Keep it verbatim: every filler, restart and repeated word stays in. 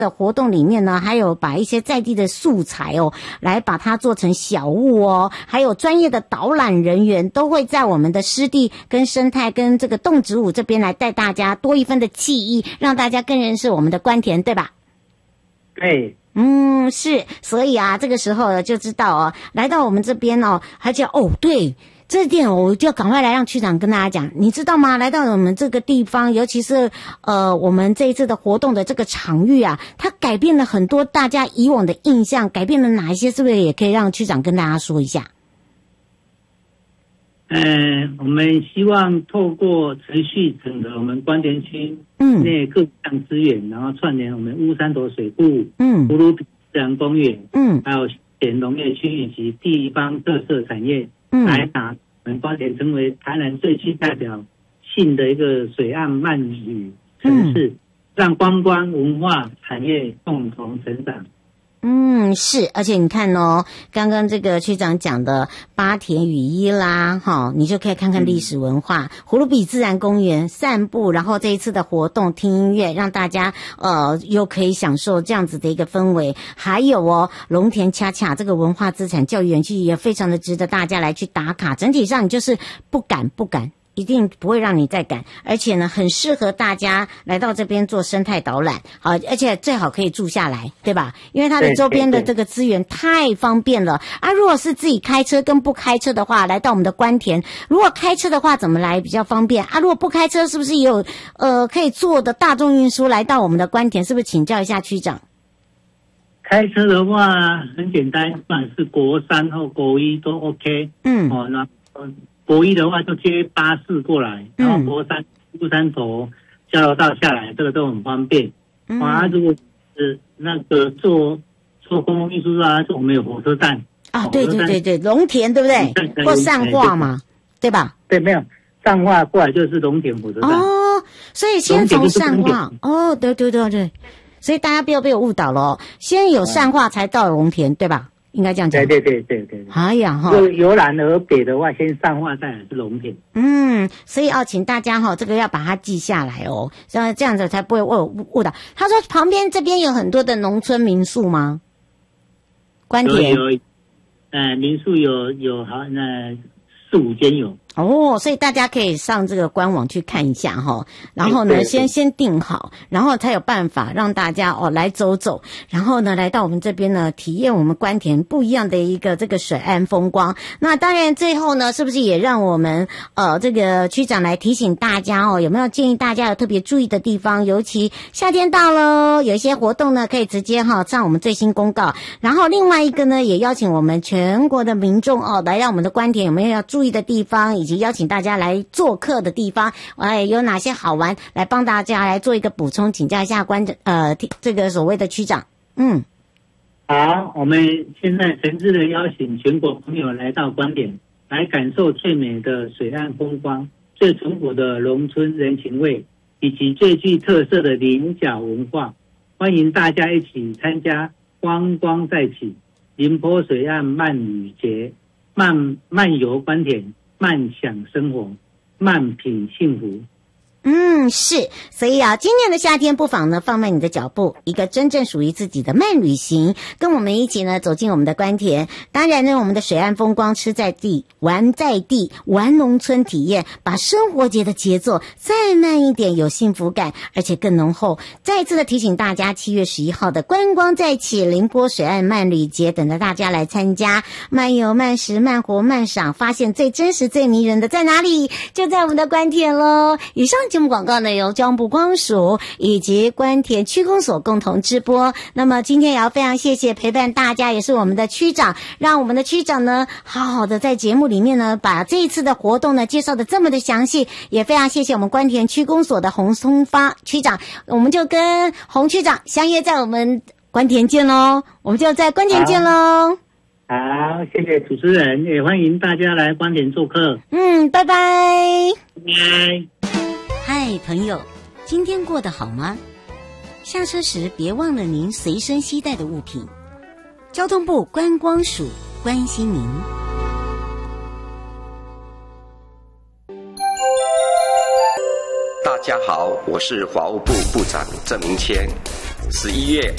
的活动里面呢，还有把一些在地的素材哦，来把它做成小物哦，还有专业的导览人员都会在我们的湿地跟生态跟这个动植物这边来带大家多一分的记忆，让大家更认识我们的关田，对吧？ 对。 嗯，是，所以啊，这个时候就知道哦，来到我们这边哦，还叫哦，对，这点我就赶快来让区长跟大家讲，你知道吗？来到我们这个地方，尤其是呃，我们这一次的活动的这个场域啊，它改变了很多大家以往的印象，改变了哪一些？是不是也可以让区长跟大家说一下？ 呃，我们希望透过持续整合我们关田区内各项资源，嗯、然后串联我们乌山头水库、嗯，葫芦比自然公园，嗯，还有田农业区以及地方特色产业，嗯，来打我们关田成为台南最具代表性的一个水岸漫旅城市，嗯、让观光文化产业共同成长。 嗯，是，而且你看哦，刚刚这个区长讲的八田雨衣啦，哈，你就可以看看历史文化，葫芦比自然公园散步，然后这一次的活动听音乐，让大家呃又可以享受这样子的一个氛围。还有哦，龙田恰恰这个文化资产教育园区也非常的值得大家来去打卡。整体上你就是不敢不敢。一定不会让你再赶，而且呢，很适合大家来到这边做生态导览，好，而且最好可以住下来，对吧？因为它的周边的这个资源太方便了啊！如果是自己开车跟不开车的话，来到我们的关田，如果开车的话怎么来比较方便啊？如果不开车，是不是也有呃可以坐的大众运输来到我们的关田？是不是请教一下区长？ 开车的话很简单，不管是国三或国一都 OK， 嗯，哦，那国一的话就接巴士过来，然后国三乌山头交流道下来，这个都很方便。嗯、啊，如果是那个坐坐公共运输啊，我们有火车站啊，对对对对，龙田对不对？或善化嘛，对吧？ 对，没有善化过来就是龙田火车站。 哦，所以先从善化，哦，对对对对，所以大家不要被我误导了哦，先有善化才到龙田，对吧？应该这样讲。 对对对对对。 哎呀哈， 由由南而北的话，先上化再来是龙田。 嗯，所以要请大家哈，这个要把它记下来哦，这样这样子才不会误误导。他说旁边这边有很多的农村民宿吗？关田有有，呃，民宿有有好那四五间有。 哦，所以大家可以上这个官网去看一下哈，然后呢，先先定好，然后才有办法让大家哦来走走，然后呢来到我们这边呢，体验我们关田不一样的一个这个水岸风光。那当然最后呢，是不是也让我们呃这个区长来提醒大家哦，有没有建议大家有特别注意的地方？尤其夏天到了，有一些活动呢可以直接哈上我们最新公告，然后另外一个呢，也邀请我们全国的民众哦来让我们的关田有没有要注意的地方？以及邀请大家来做客的地方，哎，有哪些好玩？来帮大家来做一个补充，请教一下关呃这个所谓的区长。嗯， 好，我们现在诚挚的邀请全国朋友来到关田，来感受最美的水岸风光、最淳朴的农村人情味，以及最具特色的菱角文化。欢迎大家一起参加观光再起林波水岸漫旅节，漫漫游关田。慢享生活，慢品幸福。 嗯，是，所以啊，今年的夏天不妨呢放慢你的脚步，一个真正属于自己的慢旅行，跟我们一起呢走进我们的关田。当然呢，我们的水岸风光吃在地，玩在地，玩农村体验，把生活节的节奏再慢一点，有幸福感，而且更浓厚。再一次的提醒大家，七月十一号的观光再起林波水岸慢旅节，等着大家来参加，慢游慢食慢活慢赏，发现最真实最迷人的在哪里？就在我们的关田咯。以上节目广告呢由交通部光署以及关田区公所共同直播。那么今天也要非常谢谢陪伴大家，也是我们的区长，让我们的区长呢好好的在节目里面呢把这一次的活动呢介绍的这么的详细，也非常谢谢我们关田区公所的洪松发区长。我们就跟洪区长相约在我们关田见咯，我们就在关田见咯。 好，谢谢主持人，也欢迎大家来关田做客。 嗯，拜拜。 拜拜。 嗨，朋友，今天过得好吗？下车时别忘了您随身携带的物品。交通部观光署关心您。 大家好，我是法务部部长郑明谦。 十一月